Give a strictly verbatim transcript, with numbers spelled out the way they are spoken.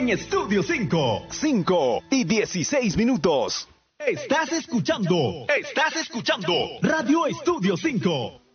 en Estudio cinco. cinco y dieciséis minutos. Estás escuchando, estás escuchando Radio Estudio cinco.